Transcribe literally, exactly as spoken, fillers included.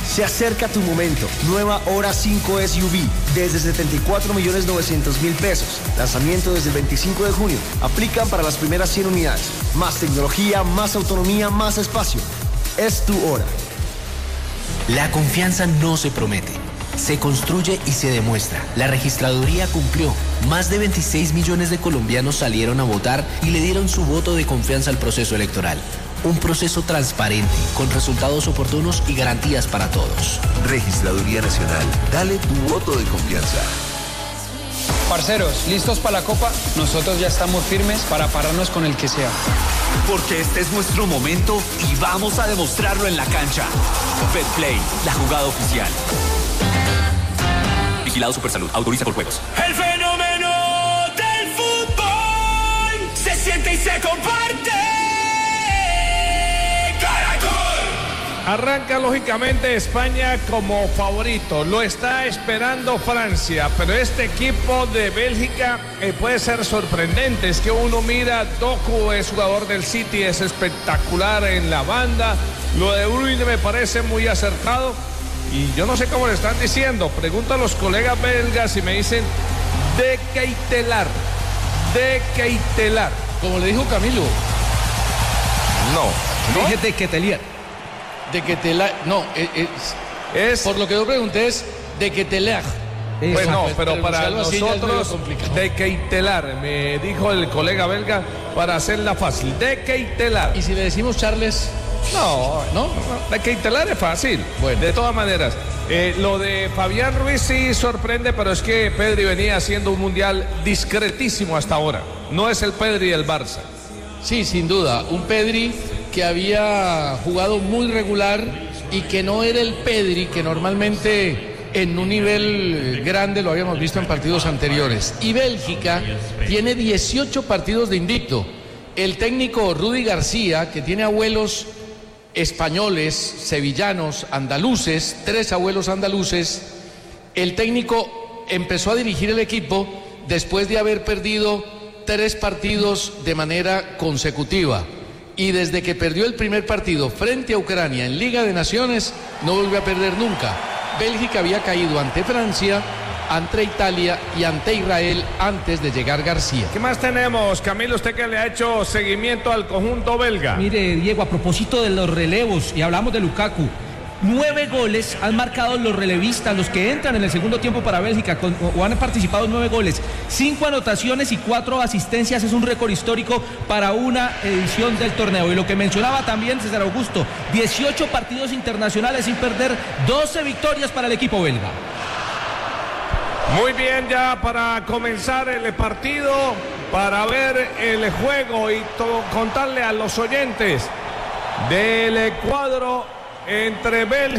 Se acerca tu momento. Nueva Hora cinco S U V desde setenta y cuatro millones novecientos mil pesos. Lanzamiento desde el veinticinco de junio. Aplican para las primeras cien unidades. Más tecnología, más autonomía, más espacio. Es tu hora. La confianza no se promete, se construye y se demuestra. La registraduría cumplió. Más de veintiséis millones de colombianos salieron a votar y le dieron su voto de confianza al proceso electoral. Un proceso transparente, con resultados oportunos y garantías para todos. Registraduría Nacional, dale tu voto de confianza. Parceros, ¿listos para la Copa? Nosotros ya estamos firmes para pararnos con el que sea. Porque este es nuestro momento y vamos a demostrarlo en la cancha. Betplay, la jugada oficial. Vigilado Supersalud, autoriza por juegos. El fenómeno del fútbol se siente y se comparte. Arranca lógicamente España como favorito, lo está esperando Francia, pero este equipo de Bélgica eh, puede ser sorprendente. Es que uno mira, Doku es jugador del City, es espectacular en la banda, lo de Bruyne me parece muy acertado y yo no sé cómo le están diciendo. Pregunto a los colegas belgas y me dicen de Keitelar, de Keitelar, como le dijo Camilo. No, ¿no? dije de Keitelar. De que te la... No, es, es, es... Por lo que yo pregunté es de que te la... Pues no, pero para nosotros de Keitelar, me dijo el colega belga, para hacerla fácil, de Keitelar. ¿Y si le decimos Charles? No, no, de Keitelar es fácil. Bueno, de todas maneras, eh, lo de Fabián Ruiz sí sorprende, pero es que Pedri venía haciendo un mundial discretísimo hasta ahora. No es el Pedri del Barça. Sí, sin duda, un Pedri que había jugado muy regular y que no era el Pedri que normalmente en un nivel grande lo habíamos visto en partidos anteriores. Y Bélgica tiene dieciocho partidos de invicto. El técnico Rudy García, que tiene abuelos españoles, sevillanos, andaluces, tres abuelos andaluces, el técnico empezó a dirigir el equipo después de haber perdido tres partidos de manera consecutiva. Y desde que perdió el primer partido frente a Ucrania en Liga de Naciones, no volvió a perder nunca. Bélgica había caído ante Francia, ante Italia y ante Israel antes de llegar García. ¿Qué más tenemos, Camilo, usted que le ha hecho seguimiento al conjunto belga? Mire, Diego, a propósito de los relevos, y hablamos de Lukaku, nueve goles han marcado los relevistas, los que entran en el segundo tiempo para Bélgica, con, o han participado en nueve goles, cinco anotaciones y cuatro asistencias. Es un récord histórico para una edición del torneo. Y lo que mencionaba también César Augusto, dieciocho partidos internacionales sin perder, doce victorias para el equipo belga. Muy bien, ya para comenzar el partido, para ver el juego y todo, contarle a los oyentes del cuadro entre Bélgica